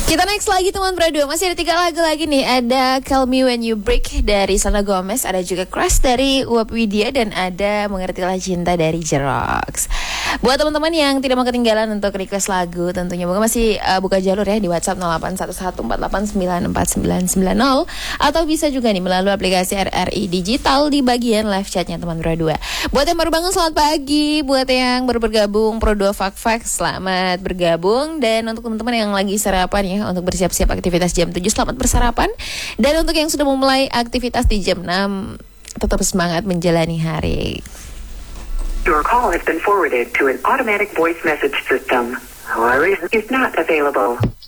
Kita next lagi teman berdua. Masih ada 3 lagu lagi nih. Ada Call Me When You Break dari Selena Gomez, ada juga Crush dari Uap Widya, dan ada Mengertilah Cinta dari Jerox. Buat teman-teman yang tidak mau ketinggalan untuk request lagu, tentunya Bunga masih buka jalur ya di WhatsApp 0811488990, atau bisa juga nih melalui aplikasi RRI Digital di bagian live chatnya teman berdua. Buat yang baru bangun selamat pagi, buat yang baru bergabung Pro 2 Fak selamat bergabung, dan untuk teman-teman yang lagi sarapan ya, untuk bersiap-siap aktivitas jam 7 selamat bersarapan, dan untuk yang sudah memulai aktivitas di jam 6 tetap semangat menjalani hari. Your call has been forwarded to an automatic voice message system. However, is not available.